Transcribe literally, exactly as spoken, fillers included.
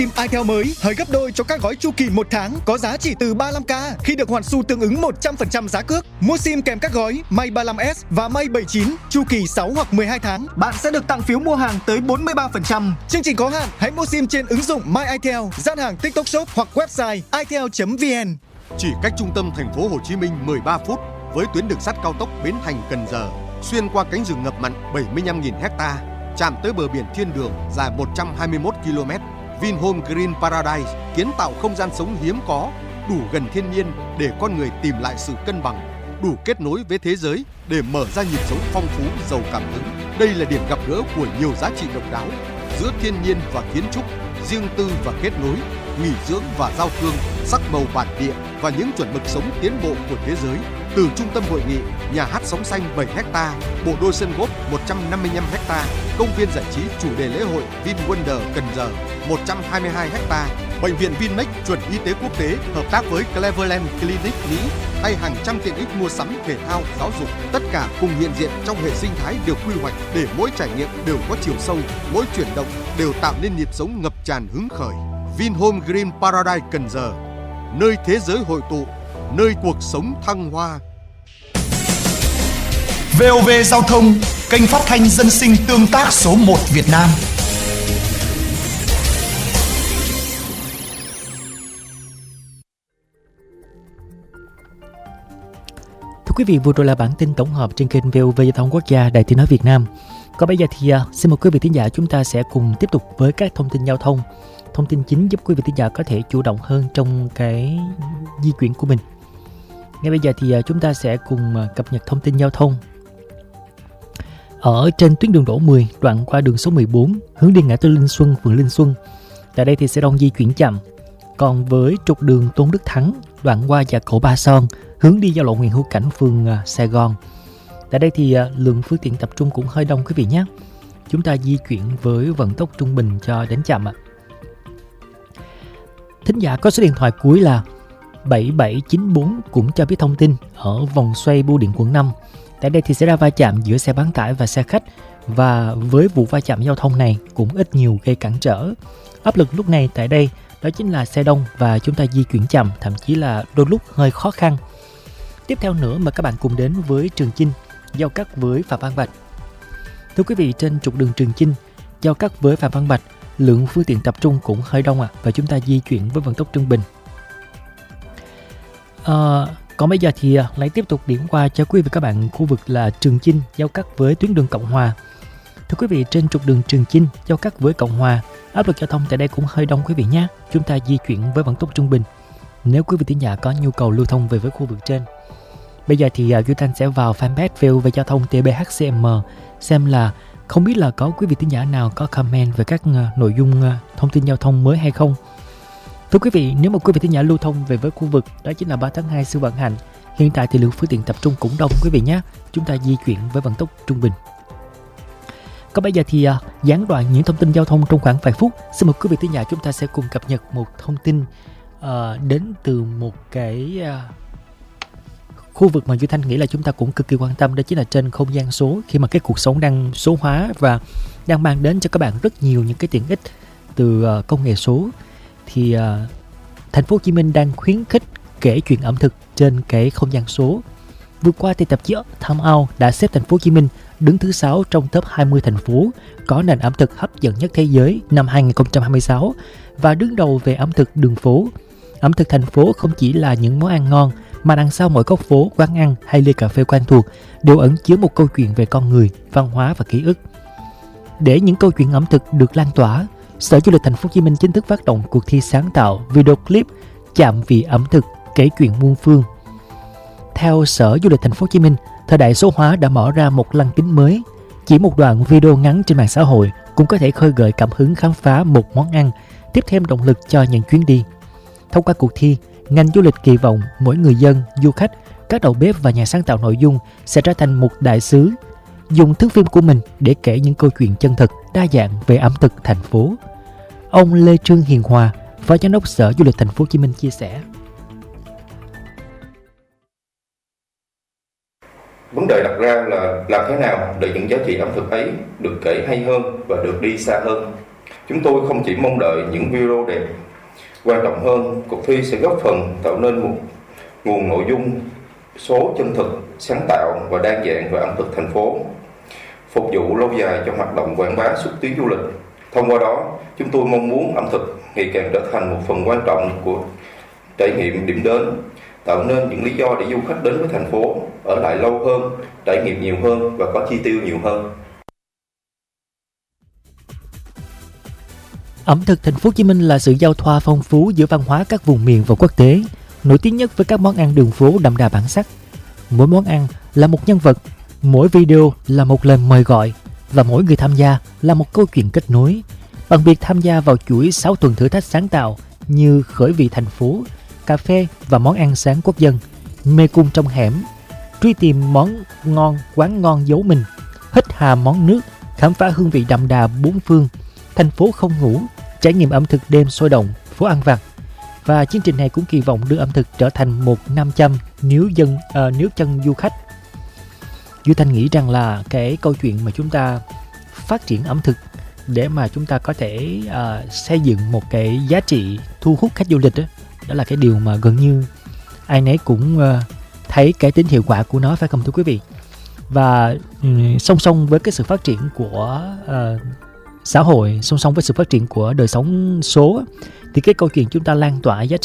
i theo mới hơi gấp đôi cho các gói chu kỳ một tháng có giá chỉ từ ba mươi lăm k khi được hoàn xu tương ứng một trăm phần trăm giá cước. Mua sim kèm các gói May ba mươi lăm S và May bảy mươi chín chu kỳ sáu hoặc mười hai tháng, bạn sẽ được tặng phiếu mua hàng tới bốn mươi ba phần trăm. Chương trình có hạn, hãy mua sim trên ứng dụng My iTel, gian hàng TikTok Shop hoặc website itel chấm vn. Chỉ cách trung tâm thành phố Hồ Chí Minh mười ba phút với tuyến đường sắt cao tốc Bến Thành - Cần Giờ, xuyên qua cánh rừng ngập mặn bảy mươi lăm nghìn héc ta, chạm tới bờ biển thiên đường dài một trăm hai mươi mốt ki lô mét. Vinhome Green Paradise kiến tạo không gian sống hiếm có, đủ gần thiên nhiên để con người tìm lại sự cân bằng, đủ kết nối với thế giới để mở ra nhịp sống phong phú giàu cảm hứng. Đây là điểm gặp gỡ của nhiều giá trị độc đáo giữa thiên nhiên và kiến trúc, riêng tư và kết nối, nghỉ dưỡng và giao thương, sắc màu bản địa và những chuẩn mực sống tiến bộ của thế giới. Từ trung tâm hội nghị, nhà hát sóng xanh bảy héc ta, bộ đôi sân golf một trăm năm mươi lăm héc ta, công viên giải trí chủ đề lễ hội VinWonder Cần Giờ một trăm hai mươi hai héc ta, bệnh viện Vinmec chuẩn y tế quốc tế hợp tác với Cleveland Clinic Mỹ hay hàng trăm tiện ích mua sắm, thể thao, giáo dục, tất cả cùng hiện diện trong hệ sinh thái được quy hoạch để mỗi trải nghiệm đều có chiều sâu, mỗi chuyển động đều tạo nên nhịp sống ngập tràn hứng khởi. Vinhome Green Paradise Cần Giờ, nơi thế giới hội tụ, nơi cuộc sống thăng hoa. vê o vê Giao thông, kênh phát thanh dân sinh tương tác số một Việt Nam. Thưa quý vị, vừa rồi là bản tin tổng hợp trên kênh vê o vê Giao thông Quốc gia, Đài Tiếng nói Việt Nam. Còn bây giờ thì uh, xin mời quý vị thính giả chúng ta sẽ cùng tiếp tục với các thông tin giao thông. Thông tin chính giúp quý vị thính giả có thể chủ động hơn trong cái di chuyển của mình. Ngay bây giờ thì uh, chúng ta sẽ cùng uh, cập nhật thông tin giao thông. Ở trên tuyến đường Đỗ mười, đoạn qua đường số mười bốn, hướng đi ngã tư Linh Xuân, phường Linh Xuân. Tại đây thì sẽ đông di chuyển chậm. Còn với trục đường Tôn Đức Thắng, đoạn qua Dạ Cổ Ba Son, hướng đi giao lộ Nguyễn Hữu Cảnh, phường uh, Sài Gòn. Tại đây thì uh, lượng phương tiện tập trung cũng hơi đông quý vị nhé. Chúng ta di chuyển với vận tốc trung bình cho đến chậm ạ. Thính giả có số điện thoại cuối là bảy bảy chín bốn cũng cho biết thông tin ở vòng xoay Bưu điện quận năm. Tại đây thì sẽ ra va chạm giữa xe bán tải và xe khách, và với vụ va chạm giao thông này cũng ít nhiều gây cản trở. Áp lực lúc này tại đây đó chính là xe đông và chúng ta di chuyển chậm, thậm chí là đôi lúc hơi khó khăn. Tiếp theo nữa mà các bạn cùng đến với Trường Chinh, giao cắt với Phạm Văn Bạch. Thưa quý vị, trên trục đường Trường Chinh, giao cắt với Phạm Văn Bạch, lượng phương tiện tập trung cũng hơi đông ạ, à, và chúng ta di chuyển với vận tốc trung bình. À, còn bây giờ thì lại tiếp tục điểm qua cho quý vị và các bạn khu vực là Trường Chinh giao cắt với tuyến đường Cộng Hòa. Thưa quý vị, trên trục đường Trường Chinh giao cắt với Cộng Hòa, áp lực giao thông tại đây cũng hơi đông quý vị nhé. Chúng ta di chuyển với vận tốc trung bình nếu quý vị thính giả có nhu cầu lưu thông về với khu vực trên. Bây giờ thì uh, Duy Thanh sẽ vào fanpage vê o vê Giao thông tê bê hát xê em xem là không biết là có quý vị thính giả nào có comment về các uh, nội dung uh, thông tin giao thông mới hay không. Thưa quý vị, nếu mà quý vị thính giả lưu thông về với khu vực đó chính là ba tháng hai Sư Vạn Hạnh, hiện tại thì lượng phương tiện tập trung cũng đông quý vị nhé. Chúng ta di chuyển với vận tốc trung bình. Còn bây giờ thì uh, gián đoạn những thông tin giao thông trong khoảng vài phút. Xin mời quý vị thính giả chúng ta sẽ cùng cập nhật một thông tin uh, đến từ một cái uh, khu vực mà Duy Thanh nghĩ là chúng ta cũng cực kỳ quan tâm, đó chính là trên không gian số, khi mà cái cuộc sống đang số hóa và đang mang đến cho các bạn rất nhiều những cái tiện ích từ uh, công nghệ số. Thì uh, thành phố Hồ Chí Minh đang khuyến khích kể chuyện ẩm thực trên cái không gian số. Vừa qua thì tạp chí Time Out đã xếp thành phố Hồ Chí Minh đứng thứ sáu trong top hai mươi thành phố có nền ẩm thực hấp dẫn nhất thế giới năm hai không hai sáu và đứng đầu về ẩm thực đường phố. Ẩm thực thành phố không chỉ là những món ăn ngon, mà đằng sau mỗi góc phố, quán ăn hay ly cà phê quen thuộc đều ẩn chứa một câu chuyện về con người, văn hóa và ký ức. Để những câu chuyện ẩm thực được lan tỏa, Sở Du lịch Thành phố Hồ Chí Minh chính thức phát động cuộc thi sáng tạo video clip chạm vị ẩm thực kể chuyện muôn phương. Theo Sở Du lịch Thành phố Hồ Chí Minh, thời đại số hóa đã mở ra một lăng kính mới. Chỉ một đoạn video ngắn trên mạng xã hội cũng có thể khơi gợi cảm hứng khám phá một món ăn, tiếp thêm động lực cho những chuyến đi. Thông qua cuộc thi, ngành du lịch kỳ vọng mỗi người dân, du khách, các đầu bếp và nhà sáng tạo nội dung sẽ trở thành một đại sứ, dùng thước phim của mình để kể những câu chuyện chân thực, đa dạng về ẩm thực thành phố. Ông Lê Trương Hiền Hòa, Phó Giám đốc Sở Du lịch Thành phố Hồ Chí Minh chia sẻ. Vấn đề đặt ra là làm thế nào để những giá trị ẩm thực ấy được kể hay hơn và được đi xa hơn. Chúng tôi không chỉ mong đợi những video đẹp, quan trọng hơn, cuộc thi sẽ góp phần tạo nên một nguồn nội dung số chân thực, sáng tạo và đa dạng về ẩm thực thành phố, phục vụ lâu dài cho hoạt động quảng bá xúc tiến du lịch. Thông qua đó, chúng tôi mong muốn ẩm thực ngày càng trở thành một phần quan trọng của trải nghiệm điểm đến, tạo nên những lý do để du khách đến với thành phố, ở lại lâu hơn, trải nghiệm nhiều hơn và có chi tiêu nhiều hơn. Ẩm thực thành phố Hồ Chí Minh là sự giao thoa phong phú giữa văn hóa các vùng miền và quốc tế, nổi tiếng nhất với các món ăn đường phố đậm đà bản sắc. Mỗi món ăn là một nhân vật, mỗi video là một lời mời gọi và mỗi người tham gia là một câu chuyện kết nối. Bằng việc tham gia vào chuỗi sáu tuần thử thách sáng tạo như khởi vị thành phố, cà phê và món ăn sáng quốc dân, mê cung trong hẻm, truy tìm món ngon, quán ngon giấu mình, hít hà món nước, khám phá hương vị đậm đà bốn phương, thành phố không ngủ, trải nghiệm ẩm thực đêm sôi động, phố ăn vặt. Và chương trình này cũng kỳ vọng đưa ẩm thực trở thành một nam châm níu dân uh, níu chân du khách. Duy Thanh nghĩ rằng là cái câu chuyện mà chúng ta phát triển ẩm thực để mà chúng ta có thể uh, xây dựng một cái giá trị thu hút khách du lịch đó, đó là cái điều mà gần như ai nấy cũng uh, thấy cái tính hiệu quả của nó, phải không thưa quý vị? Và um, song song với cái sự phát triển của uh, xã hội, song song với sự phát triển của đời sống số, thì cái câu chuyện chúng ta lan tỏa giá trị